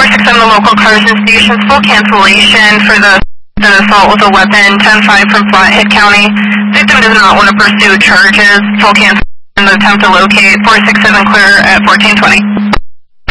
467, the local cars and stations, full cancellation for the assault with a weapon, 10-5 from Flathead County. Victim does not want to pursue charges, full cancellation, attempt to locate, 467 clear at 1420.